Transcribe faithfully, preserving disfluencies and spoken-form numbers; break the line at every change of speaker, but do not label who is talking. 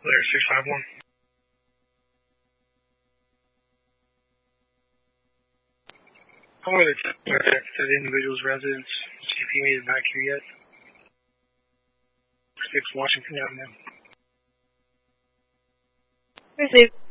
Clear, six five one. I'm going to check to the individual's residence. See if he made it back here yet. six Washington Avenue.
Received.